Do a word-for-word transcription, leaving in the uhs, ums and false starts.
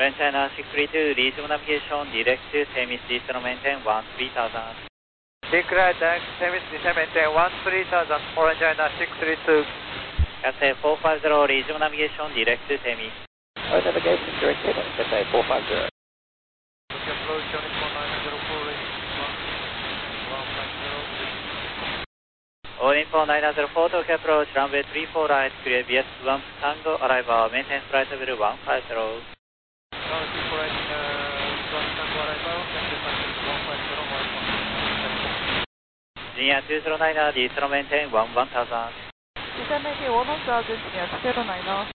Grand China six three two, resume navigation, direct to Temis, distro maintain one three thousand. Declare direct Temis, descend maintain one three thousand, Orange China six three two. Cathay four five zero, resume navigation, direct to Temis. Our navigation direct to Cathay four five zero. Approach on nine zero four, one five zero. All info nine zero four, Tokyo approach, runway three four right, clear V S one Tango, arrival, maintain flight level one five zero. Runway three four right, uh, one Tango arrival, maintain flight level one five zero, one one. Engineer two zero nine, distro maintain one one thousand. Descend maintain one thousand, Engineer two zero nine.